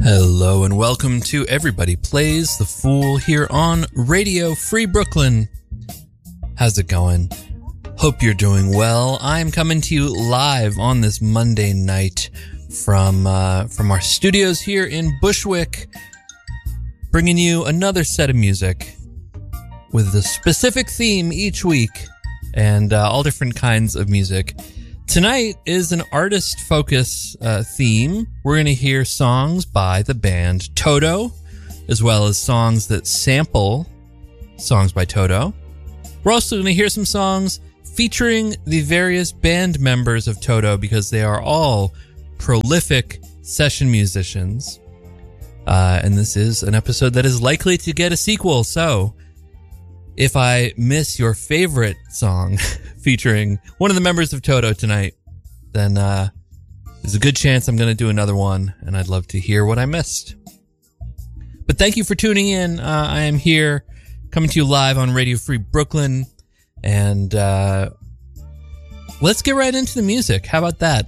Hello and welcome to Everybody Plays the Fool here on Radio Free Brooklyn. How's it going? Hope you're doing well. I'm coming to you live on this Monday night from our studios here in Bushwick, bringing you another set of music with a specific theme each week and all different kinds of music. Tonight is an artist focus theme. We're going to hear songs by the band Toto, as well as songs that sample songs by Toto. We're also going to hear some songs featuring the various band members of Toto because they are all prolific session musicians. And this is an episode that is likely to get a sequel, so if I miss your favorite song featuring one of the members of Toto tonight, then there's a good chance I'm going to do another one, and I'd love to hear what I missed. But thank you for tuning in. I am here coming to you live on Radio Free Brooklyn, and let's get right into the music. How about that?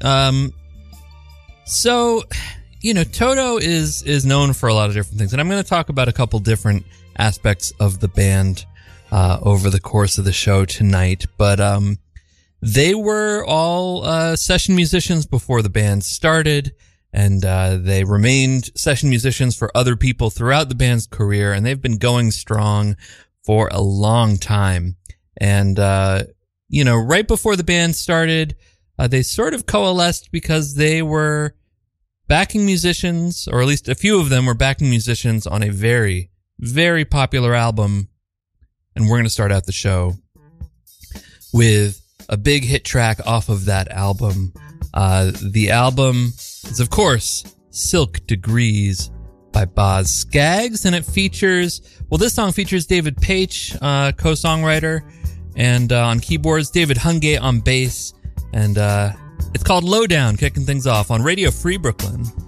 So, you know, Toto is known for a lot of different things, and I'm going to talk about a couple different aspects of the band over the course of the show tonight, but they were all session musicians before the band started, and they remained session musicians for other people throughout the band's career, and they've been going strong for a long time. And you know, right before the band started, they sort of coalesced because they were backing musicians, or at least a few of them were backing musicians on a very, very popular album. And we're going to start out the show with a big hit track off of that album. The album is, of course, Silk Degrees by Boz Scaggs, and it features, well, this song features David Paich, co-songwriter, and on keyboards, David Hungate on bass, and it's called Lowdown, kicking things off on Radio Free Brooklyn.